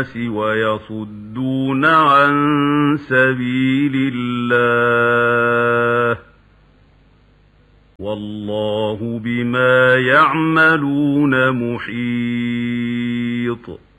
ويصدون عن سبيل الله والله بما يعملون محيط.